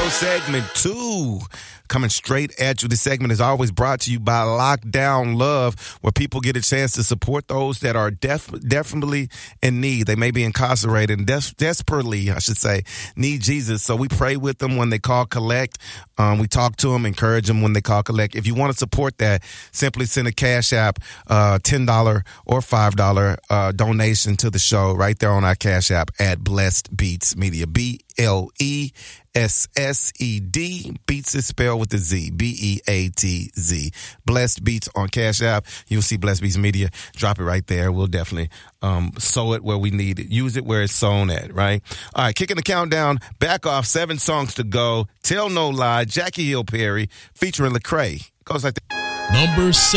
segment 2. Coming straight at you. This segment is always brought to you by Lockdown Love, where people get a chance to support those that are definitely in need. They may be incarcerated and desperately, I should say, need Jesus. So we pray with them when they call collect. We talk to them, encourage them when they call collect. If you want to support that, simply send a Cash App, $10 or $5 donation to the show right there on our Cash App at Blessed Beats Media. BLESSED. Beats is spelled with a Z. BEATZ. Blessed Beats on Cash App. You'll see Blessed Beats Media. Drop it right there. We'll definitely sow it where we need it. Use it where it's sown at, right? All right, kicking the countdown. Back off. 7 songs to go. Tell No Lie. Jackie Hill Perry featuring Lecrae. Goes like that. Number 7.